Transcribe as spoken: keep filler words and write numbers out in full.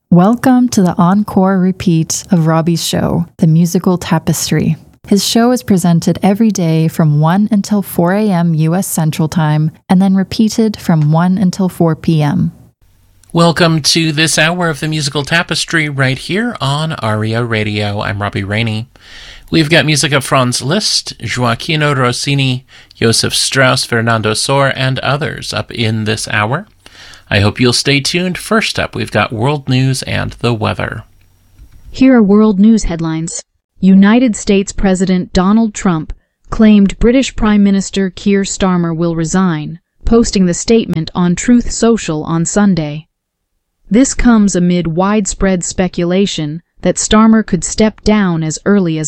Welcome to the encore repeat of Robbie's show, The Musical Tapestry. His show is presented every day from one until four a.m. U S Central Time, and then repeated from one until four p.m. Welcome to this hour of The Musical Tapestry right here on Aria Radio. I'm Robbie Rainey. We've got music of Franz Liszt, Gioachino Rossini, Joseph Strauss, Fernando Sor, and others up in this hour. I hope you'll stay tuned. First up, we've got world news and the weather. Here are world news headlines. United States President Donald Trump claimed British Prime Minister Keir Starmer will resign, posting the statement on Truth Social on Sunday. This comes amid widespread speculation that Starmer could step down as early as